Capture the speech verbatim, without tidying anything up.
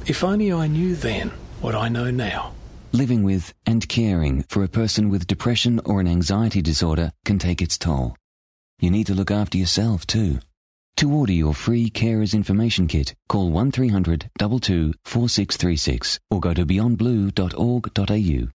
If only I knew then what I know now. Living with and caring for a person with depression or an anxiety disorder can take its toll. You need to look after yourself too. To order your free Carers Information Kit, call one three hundred, two two, four six three six or go to beyond blue dot org dot a u.